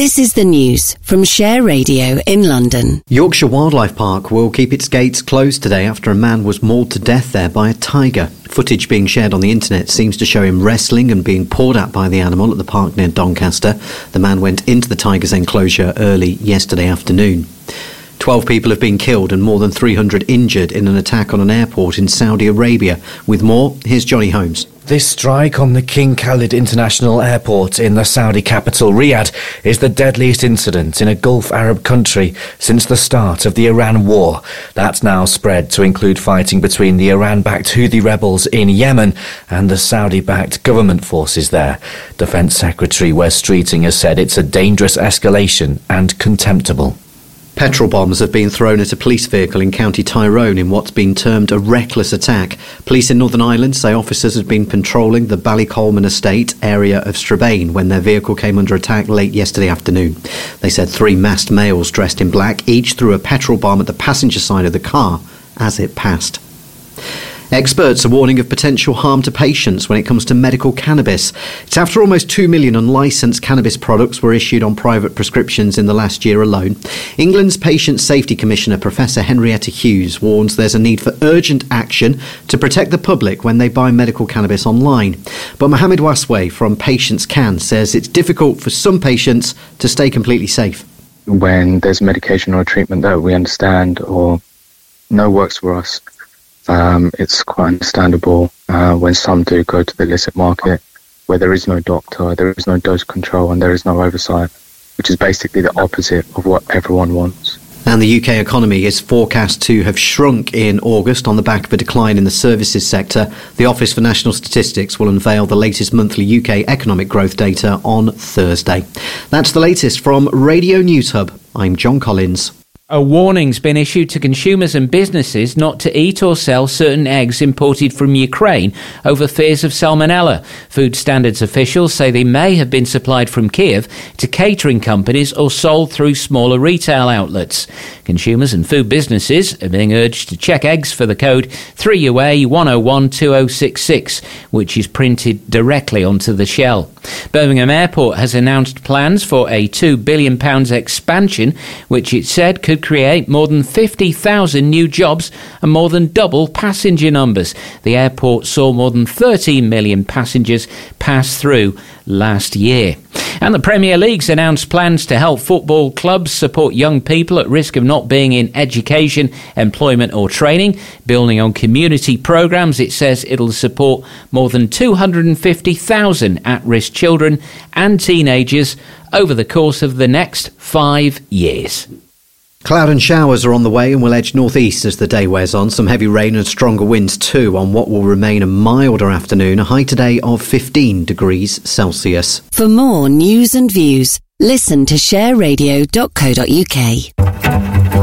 This is the news from Share Radio in London. Yorkshire Wildlife Park will keep its gates closed today after a man was mauled to death there by a tiger. Footage being shared on the internet seems to show him wrestling and being pawed at by the animal at the park near Doncaster. The man went into the tiger's enclosure early yesterday afternoon. 12 people have been killed and more than 300 injured in an attack on an airport in Saudi Arabia. With more, here's Johnny Holmes. This strike on the King Khalid International Airport in the Saudi capital, Riyadh, is the deadliest incident in a Gulf Arab country since the start of the Iran war. That's now spread to include fighting between the Iran-backed Houthi rebels in Yemen and the Saudi-backed government forces there. Defence Secretary Wes Streeting has said it's a dangerous escalation and contemptible. Petrol bombs have been thrown at a police vehicle in County Tyrone in what's been termed a reckless attack. Police in Northern Ireland say officers had been patrolling the Ballycolman estate area of Strabane when their vehicle came under attack late yesterday afternoon. They said 3 masked males dressed in black each threw a petrol bomb at the passenger side of the car as it passed. Experts are warning of potential harm to patients when it comes to medical cannabis. It's after almost 2 million unlicensed cannabis products were issued on private prescriptions in the last year alone. England's Patient Safety Commissioner, Professor Henrietta Hughes, warns there's a need for urgent action to protect the public when they buy medical cannabis online. But Mohammed Wasway from Patients Can says it's difficult for some patients to stay completely safe. When there's medication or a treatment that we understand or know works for us, it's quite understandable when some do go to the illicit market where there is no doctor, there is no dose control and there is no oversight, which is basically the opposite of what everyone wants. And the UK economy is forecast to have shrunk in August on the back of a decline in the services sector. The Office for National Statistics will unveil the latest monthly UK economic growth data on Thursday. That's the latest from Radio News Hub. I'm John Collins. A warning's been issued to consumers and businesses not to eat or sell certain eggs imported from Ukraine over fears of salmonella. Food standards officials say they may have been supplied from Kiev to catering companies or sold through smaller retail outlets. Consumers and food businesses are being urged to check eggs for the code 3UA 1012066, which is printed directly onto the shell. Birmingham Airport has announced plans for a £2 billion expansion, which it said could create more than 50,000 new jobs and more than double passenger numbers. The airport saw more than 13 million passengers pass through last year. And the Premier League's announced plans to help football clubs support young people at risk of not being in education, employment or training. Building on community programmes, it says it'll support more than 250,000 at-risk children and teenagers over the course of the next 5 years. Cloud and showers are on the way and will edge northeast as the day wears on. Some heavy rain and stronger winds too on what will remain a milder afternoon. A high today of 15 degrees Celsius. For more news and views, listen to shareradio.co.uk.